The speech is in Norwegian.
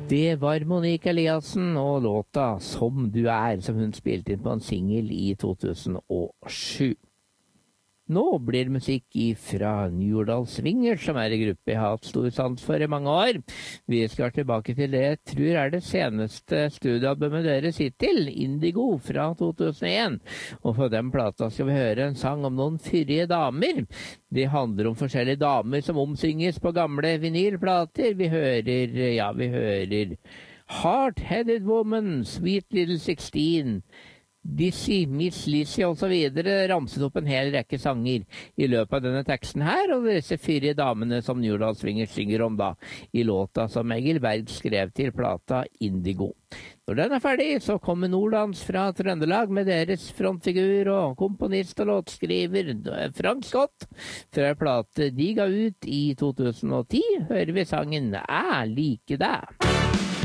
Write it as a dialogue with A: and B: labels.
A: Det var Monique Eliassen og låta Som du er, som hun spilte inn på en single i 2007. Nå blir det musikk fra Njordal Swinger, som er en gruppe jeg har hatt stor sans for i mange år. Vi skal tilbake til det jeg tror er det seneste studiealbumet deres hittil, Indigo fra 2001. Og på den plata skal vi høre en sang om noen fyrige damer. Det handler om forskjellige damer som omsynges på gamle vinylplater. Vi hører Hard-Headed Woman, Sweet Little 16, Dizzy, Miss Lizzie og så videre, ramset opp en hel rekke sanger i løpet av denne teksten her, og disse fire damene som Njordal Swinger synger om da, i låta som Egil Berg skrev til plata Indigo. Når den er ferdig, så kommer Nordlands fra Trøndelag med deres frontfigur og komponist og låtskriver Frank Scott fra en plate de ga ut i 2010. Hører vi sangen «Jeg liker deg».